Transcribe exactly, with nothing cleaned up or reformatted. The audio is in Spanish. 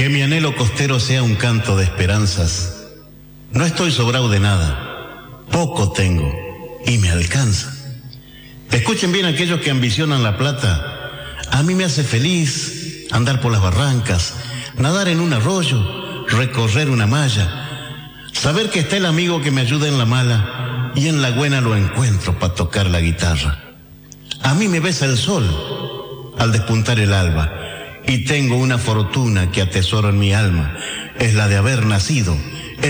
Que mi anhelo costero sea un canto de esperanzas. No estoy sobrado de nada, poco tengo y me alcanza. Escuchen bien aquellos que ambicionan la plata. A mí me hace feliz andar por las barrancas, nadar en un arroyo, recorrer una malla, saber que está el amigo que me ayuda en la mala y en la buena lo encuentro para tocar la guitarra. A mí me besa el sol al despuntar el alba y tengo una fortuna que atesoro en mi alma, es la de haber nacido